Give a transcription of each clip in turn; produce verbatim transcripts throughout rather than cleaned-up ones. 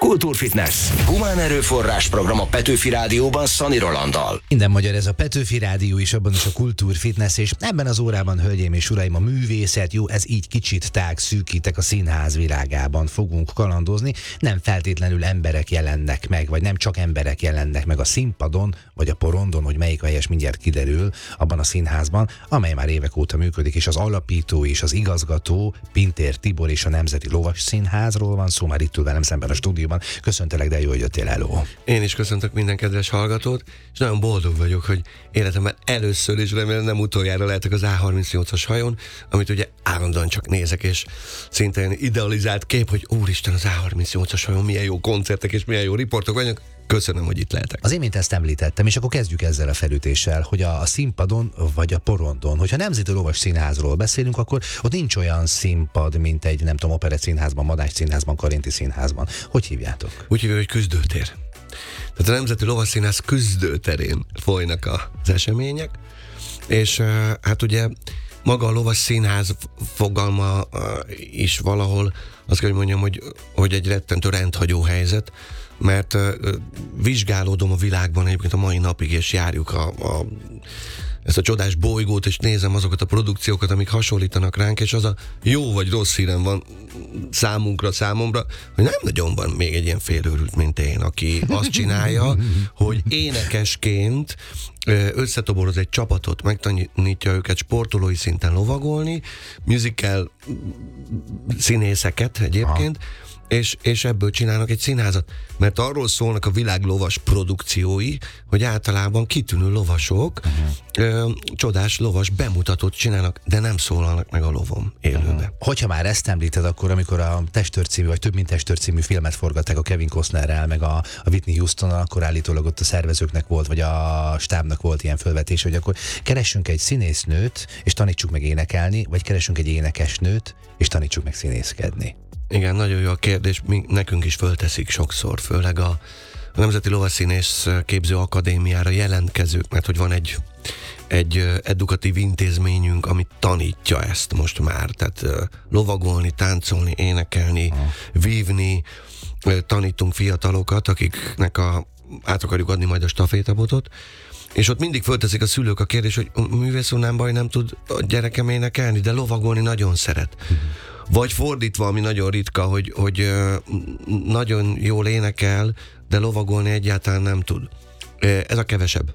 Kultúrfitness. Humán erőforrás program a Petőfi Rádióban Szani Rolanddal. Minden magyar, ez a Petőfi Rádió is, abban is a Kultúrfitness, és ebben az órában, hölgyeim és uraim, a művészet, jó, ez így kicsit tág, szűkítek, a színház világában fogunk kalandozni. Nem feltétlenül emberek jelennek meg, vagy nem csak emberek jelennek meg a színpadon, vagy a porondon, hogy melyik a helyes, mindjárt kiderül, abban a színházban, amely már évek óta működik, és az alapító és az igazgató Pintér Tibor és a Nemzeti Lovas Színházról van szó, már itt ül velem szemben a stúdióban. Köszöntelek, de jó, hogy jöttél, hello. Én is köszöntök minden kedves hallgatót, és nagyon boldog vagyok, hogy életemben először is, remélem nem utoljára lehetek az á harmincnyolcas hajón, amit ugye állandóan csak nézek, és szintén idealizált kép, hogy úristen, az á harmincnyolcas hajón milyen jó koncertek és milyen jó riportok vagyok. Köszönöm, hogy itt lehetek. Az imént ezt említettem, és akkor kezdjük ezzel a felütéssel, hogy a, a színpadon vagy a porondon, hogyha Nemzeti Lovas Színházról beszélünk, akkor ott nincs olyan színpad, mint egy, nem tudom, Operett Színházban, Madách Színházban, Karinti Színházban. Hogy hívjátok? Úgy hívjuk, hogy küzdőtér. Tehát a Nemzeti Lovas Színház küzdőterén folynak az események, és hát ugye maga a Lovas Színház fogalma is valahol, azt kell, hogy mondjam, hogy, hogy egy rettentő rendhagyó helyzet, mert uh, vizsgálódom a világban egyébként a mai napig, és járjuk a, a, ezt a csodás bolygót, és nézem azokat a produkciókat, amik hasonlítanak ránk, és az a jó vagy rossz hírem van számunkra, számomra, hogy nem nagyon van még egy ilyen félőrült, mint én, aki azt csinálja, hogy énekesként összetoboroz egy csapatot, megtanítja őket sportolói szinten lovagolni, musical színészeket egyébként, És, és ebből csinálnak egy színházat. Mert arról szólnak a világ lovas produkciói, hogy általában kitűnő lovasok uh-huh. ö, csodás lovas bemutatót csinálnak, de nem szólalnak meg a lovom élőben. Uh-huh. Hogyha már ezt említed, akkor amikor a Testőr című, vagy Több mint Testőr című filmet forgatták a Kevin Costnerrel, meg a, a Whitney Houstonnal, akkor állítólag ott a szervezőknek volt, vagy a stábnak volt ilyen fölvetés, hogy akkor keressünk egy színésznőt, és tanítsuk meg énekelni, vagy keressünk egy énekesnőt, és tanítsuk meg színészkedni. Igen, nagyon jó a kérdés, mi, nekünk is fölteszik sokszor, főleg a, a Nemzeti Lovasszínész Képző Akadémiára jelentkezők, mert hogy van egy, egy edukatív intézményünk, ami tanítja ezt most már, tehát lovagolni, táncolni, énekelni, ha. vívni, tanítunk fiatalokat, akiknek a, át akarjuk adni majd a stafétabotot, és ott mindig fölteszik a szülők a kérdés, hogy művész úr, nem baj, nem tud a gyerekem énekelni, de lovagolni nagyon szeret. Uh-huh. Vagy fordítva, ami nagyon ritka, hogy, hogy uh, nagyon jól énekel, de lovagolni egyáltalán nem tud. Ez a kevesebb.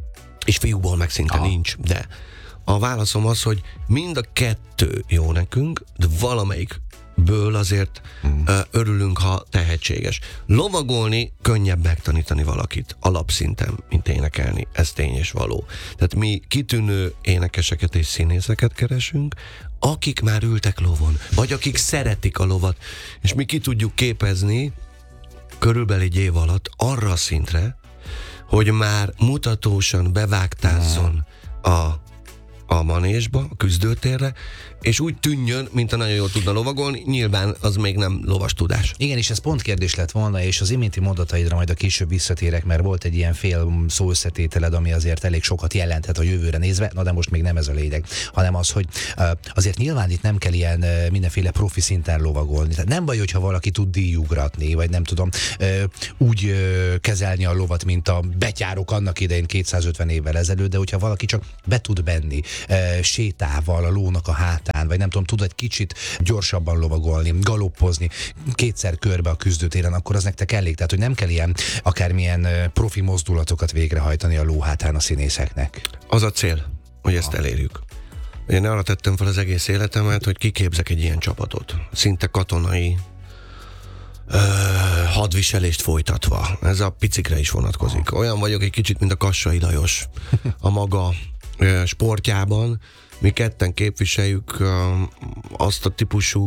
És fiúkból meg szinte Aha. nincs, de a válaszom az, hogy mind a kettő jó nekünk, de valamelyikből azért hmm. uh, örülünk, ha tehetséges. Lovagolni könnyebb megtanítani valakit alapszinten, mint énekelni. Ez tény és való. Tehát mi kitűnő énekeseket és színészeket keresünk, akik már ültek lovon, vagy akik szeretik a lovat, és mi ki tudjuk képezni körülbelül egy év alatt arra a szintre, hogy már mutatósan bevágtázzon a, a manésba, a küzdőtérre, és úgy tűnjön, mint a nagyon jól tudna lovagolni, nyilván az még nem lovas tudás. Igen, és ez pont kérdés lett volna, és az iménti mondataidra majd a később visszatérek, mert volt egy ilyen fél szó összetételed, ami azért elég sokat jelenthet a jövőre nézve, na de most még nem ez a lényeg, hanem az, hogy azért nyilván itt nem kell ilyen mindenféle profi szinten lovagolni. Tehát nem baj, hogyha valaki tud díjugratni, vagy nem tudom, úgy kezelni a lovat, mint a betyárok annak idején kétszázötven évvel ezelőtt, de hogyha valaki csak be tud benni sétával a lónak a hátán, vagy nem tudom, tud egy kicsit gyorsabban lovagolni, galoppozni kétszer körbe a küzdőtéren, akkor az nektek elég. Tehát, hogy nem kell ilyen akármilyen profi mozdulatokat végrehajtani a lóhátán a színészeknek. Az a cél, hogy ezt elérjük. Én arra tettem fel az egész életemet, hogy kiképzek egy ilyen csapatot. Szinte katonai ö, hadviselést folytatva. Ez a picikre is vonatkozik. Olyan vagyok egy kicsit, mint a Kassai Lajos a maga ö, sportjában. Mi ketten képviseljük uh, azt a típusú,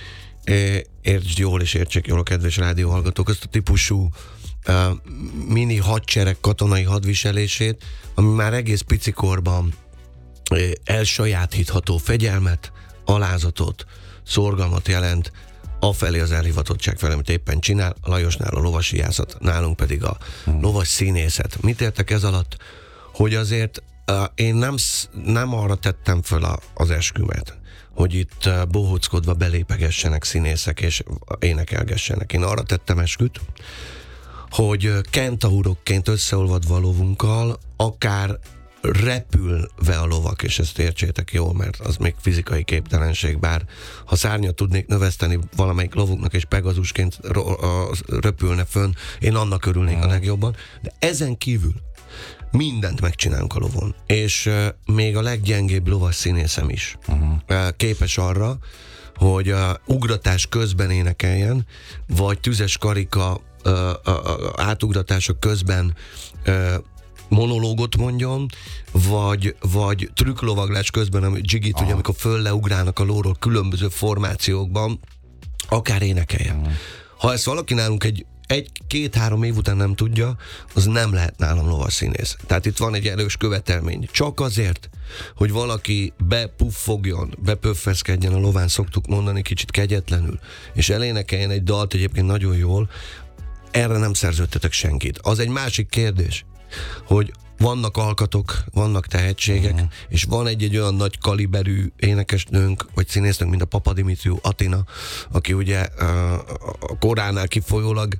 eh, értsd jól és értsék jól a kedves rádióhallgatók, azt a típusú uh, mini hadsereg katonai hadviselését, ami már egész picikorban eh, elsajátítható fegyelmet, alázatot, szorgalmat jelent afelé az elhivatottság felé, amit éppen csinál, a Lajosnál a lovasiászat, nálunk pedig a lovas színészet. Mit értek ez alatt? Hogy azért uh, én nem, nem arra tettem föl a, az eskümet, hogy itt bohóckodva belépegessenek színészek és énekelgessenek. Én arra tettem esküt, hogy kentaurokként összeolvadva a lovunkkal, akár repülve a lovak, és ezt értsétek jól, mert az még fizikai képtelenség, bár ha szárnyat tudnék növeszteni valamelyik lovuknak, és Pegazusként röpülne fönn, én annak örülnék a legjobban, de ezen kívül mindent megcsinálunk a lovon, és uh, még a leggyengébb lovas színészem is uh-huh. uh, képes arra, hogy uh, ugratás közben énekeljen, vagy tüzes karika uh, uh, uh, átugratások közben uh, monológot mondjon, vagy, vagy trükklovaglás közben, ami Jigit, ugye, amikor föl leugrálnak a lóról különböző formációkban, akár énekeljen. Uh-huh. Ha ezt valaki nálunk egy egy-két-három év után nem tudja, az nem lehet nálam lovasszínész. Tehát itt van egy erős követelmény. Csak azért, hogy valaki bepuffogjon, bepöffeszkedjen a lován, szoktuk mondani kicsit kegyetlenül, és elénekeljen egy dalt egyébként nagyon jól, erre nem szerződtetek senkit. Az egy másik kérdés, hogy vannak alkatok, vannak tehetségek, uh-huh. és van egy-egy olyan nagy kaliberű énekesnőnk, vagy színésznőnk, mint a Papa Dimitriou Atina, aki ugye a koránál kifolyólag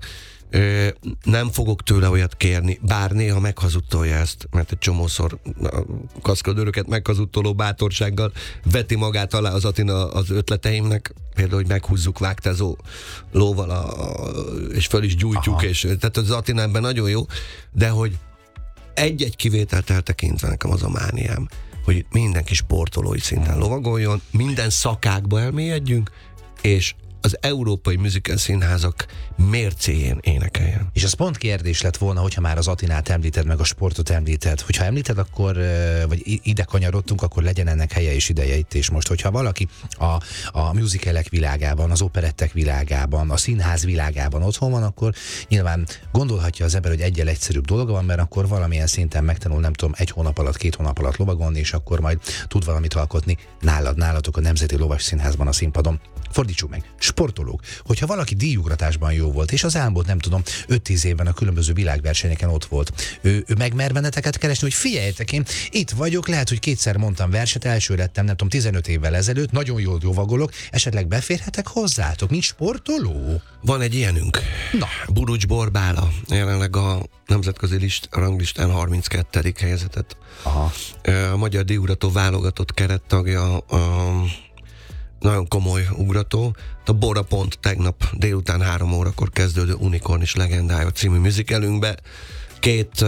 nem fogok tőle olyat kérni, bár néha meghazudtolja ezt, mert egy csomószor kaszkadőröket meghazudtoló bátorsággal veti magát alá az Atina az ötleteimnek, például, hogy meghúzzuk vágtázó lóval, a, és föl is gyújtjuk, aha. és tehát az Atina ebben nagyon jó, de hogy egy-egy kivételt eltekintve nekem az a mániám, hogy itt mindenki sportolói szinten lovagoljon, minden szakákba elmélyedjünk, és az európai musical színházak mércéjén énekeljen. És az pont kérdés lett volna, hogyha már az Atinát említed, meg a sportot említed. Hogyha említed, akkor, vagy ide kanyarodtunk, akkor legyen ennek helye és ideje itt és most. Hogyha valaki a, a musicalek világában, az operettek világában, a színház világában otthon van, akkor nyilván gondolhatja az ember, hogy egyel egyszerűbb dolga van, mert akkor valamilyen szinten megtanul, nem tudom, egy hónap alatt, két hónap alatt lovagolni, és akkor majd tud valamit alkotni nálad, nálatok a Nemzeti Lovas Színházban a színpadon. Fordítsuk meg, sportolók. Hogyha valaki díjugratásban jó volt, és az elmúlt, nem tudom, öt-tíz évben a különböző világversenyeken ott volt, ő, ő megmer benneteket keresni, hogy figyeljetek, én itt vagyok, lehet, hogy kétszer mondtam verset, első lettem, nem tudom, tizenöt évvel ezelőtt, nagyon jól lovagolok, esetleg beférhetek hozzátok, mint sportoló? Van egy ilyenünk. Na. Burucs Borbála, jelenleg a nemzetközi list, ranglistán harminckettedik helyezetet. Aha. A magyar díjugrató válogatott kerettagja, a nagyon komoly ugrató. A Bora pont tegnap délután három órakor kezdődő Unicorn is legendája című musicalünkbe két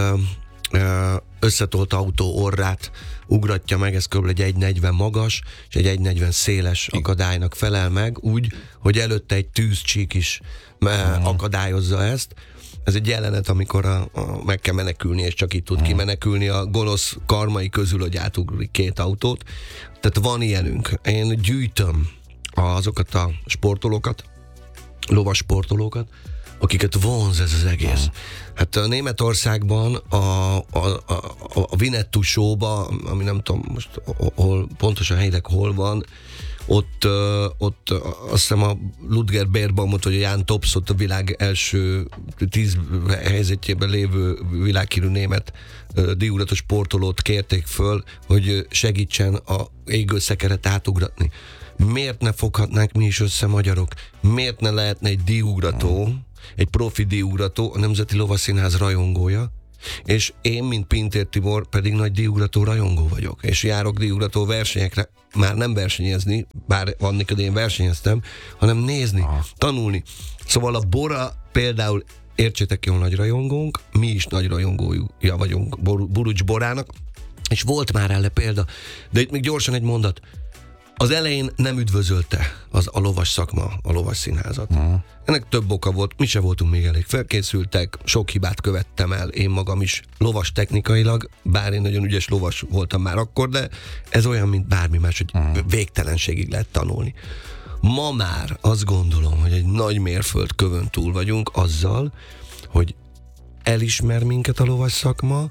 ö, összetolt autó orrát ugratja meg, ez kb. Egy egy negyven magas és egy egy negyven széles akadálynak felel meg, úgy, hogy előtte egy tűzcsík is uh-huh. akadályozza ezt. Ez egy jelenet, amikor a, a, meg kell menekülni, és csak itt tud uh-huh. kimenekülni a gonosz karmai közül, hogy átugrik két autót. Tehát van ilyenünk. Én gyűjtöm azokat a sportolókat, lovas sportolókat, akiket vonz ez az egész. Hát a Németországban a, a, a, a Winnetou show-ba, ami nem tudom most hol, pontosan helyileg hol van, ott, ott azt hiszem a Ludger Beerbaumot, vagy a Jan Topsot, a világ első tíz helyzetjében lévő világhírű német díjugrató sportolót kérték föl, hogy segítsen a égő szekeret átugratni. Miért ne foghatnánk mi is össze magyarok? Miért ne lehetne egy díjugrató, egy profi díjugrató, a Nemzeti Lovas Színház rajongója, és én, mint Pintér Tibor pedig nagy díjugrató rajongó vagyok, és járok díjugrató versenyekre, már nem versenyezni, bár van neked én versenyeztem, hanem nézni, aha. tanulni. Szóval a Bora például, értsétek jól, nagy rajongónk, mi is nagy rajongója vagyunk Burucs Borának, és volt már erre példa, de itt még gyorsan egy mondat. Az elején nem üdvözölte az, a lovas szakma, a lovas színházat. Uh-huh. Ennek több oka volt, mi se voltunk még elég felkészültek, sok hibát követtem el, én magam is lovas technikailag, bár én nagyon ügyes lovas voltam már akkor, de ez olyan, mint bármi más, hogy uh-huh. végtelenségig lehet tanulni. Ma már azt gondolom, hogy egy nagy mérföldkövön túl vagyunk azzal, hogy elismer minket a lovas szakma,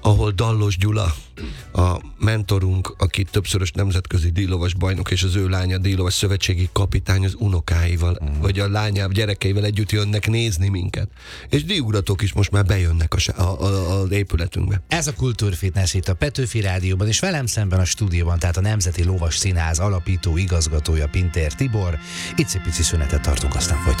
ahol Dallos Gyula, a mentorunk, aki többszörös nemzetközi díjlovas bajnok, és az ő lánya díjlovas szövetségi kapitány az unokáival, mm. vagy a lányával, gyerekeivel együtt jönnek nézni minket. És díjugratók is most már bejönnek a, a, a, az épületünkbe. Ez a Kultúrfitness itt a Petőfi Rádióban, és velem szemben a stúdióban, tehát a Nemzeti Lovas Színház alapító igazgatója Pintér Tibor. Icipici szünetet tartunk, aztán folytatjuk.